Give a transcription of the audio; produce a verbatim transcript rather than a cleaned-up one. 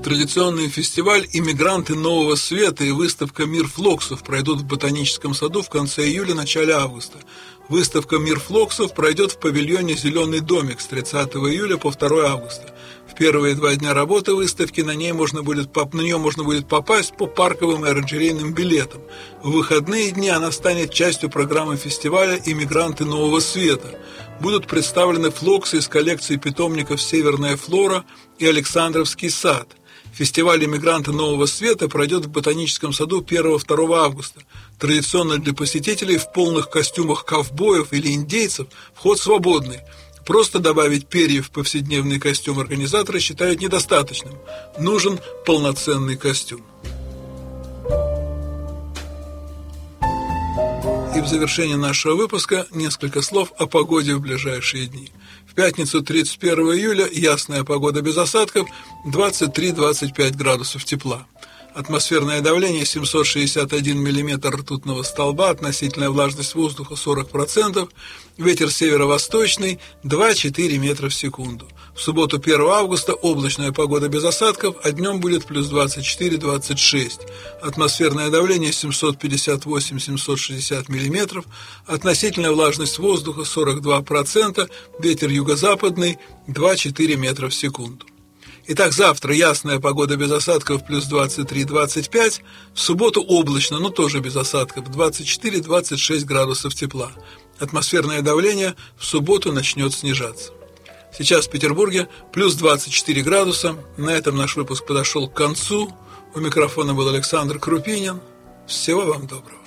Традиционный фестиваль «Иммигранты нового света» и выставка «Мир флоксов» пройдут в Ботаническом саду в конце июля – начале августа. Выставка «Мир флоксов» пройдет в павильоне «Зеленый домик» с тридцатого июля по второго августа. В первые два дня работы выставки на, ней можно будет, на нее можно будет попасть по парковым и оранжерейным билетам. В выходные дни она станет частью программы фестиваля «Иммигранты нового света». Будут представлены флоксы из коллекции питомников «Северная флора» и «Александровский сад». Фестиваль «Иммигранты нового света» пройдет в Ботаническом саду первого-второго августа. Традиционно для посетителей в полных костюмах ковбоев или индейцев вход свободный. Просто добавить перьев в повседневный костюм организаторы считают недостаточным. Нужен полноценный костюм. И в завершение нашего выпуска несколько слов о погоде в ближайшие дни. В пятницу тридцать первого июля ясная погода без осадков, двадцать три - двадцать пять градусов тепла. Атмосферное давление семьсот шестьдесят один миллиметр ртутного столба, относительная влажность воздуха сорок процентов, ветер северо-восточный два - четыре метра в секунду. В субботу первого августа облачная погода без осадков, а днем будет плюс двадцать четыре - двадцать шесть. Атмосферное давление семьсот пятьдесят восемь - семьсот шестьдесят миллиметров, относительная влажность воздуха сорок два процента, ветер юго-западный два - четыре метра в секунду. Итак, завтра ясная погода без осадков плюс двадцать три - двадцать пять, в субботу облачно, но тоже без осадков, двадцать четыре - двадцать шесть градусов тепла. Атмосферное давление в субботу начнет снижаться. Сейчас в Петербурге плюс двадцать четыре градуса. На этом наш выпуск подошел к концу. У микрофона был Александр Крупинин. Всего вам доброго.